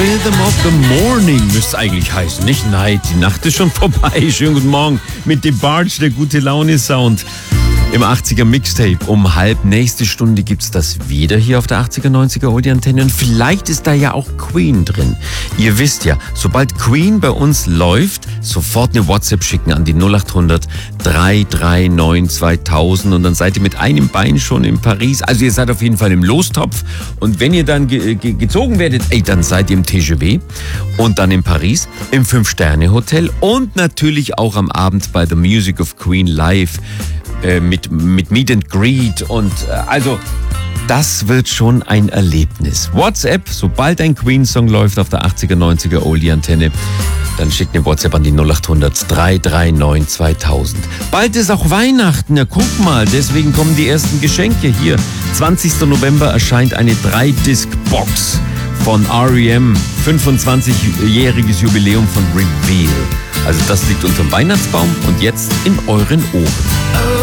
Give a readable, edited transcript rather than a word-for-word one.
Rhythm of the Morning müsste eigentlich heißen, nicht Night. Die Nacht ist schon vorbei. Schönen guten Morgen mit DeBarge, der gute Laune-Sound. Im 80er Mixtape um 12:30. Nächste Stunde gibt's das wieder hier auf der 80er, 90er Oldie-Antenne. Und vielleicht ist da ja auch Queen drin. Ihr wisst ja, sobald Queen bei uns läuft, sofort eine WhatsApp schicken an die 0800 339 2000 und dann seid ihr mit einem Bein schon in Paris. Also ihr seid auf jeden Fall im Lostopf. Und wenn ihr dann gezogen werdet, dann seid ihr im TGV und dann in Paris im 5-Sterne-Hotel und natürlich auch am Abend bei The Music of Queen live. Mit Meet and Greet und also das wird schon ein Erlebnis. WhatsApp, sobald ein Queen-Song läuft auf der 80er, 90er Oldie-Antenne, dann schickt eine WhatsApp an die 0800 339 2000. Bald ist auch Weihnachten, ja guck mal, deswegen kommen die ersten Geschenke hier. 20. November erscheint eine 3-Disc-Box von R.E.M., 25-jähriges Jubiläum von Reveal. Also das liegt unterm Weihnachtsbaum und jetzt in euren Ohren.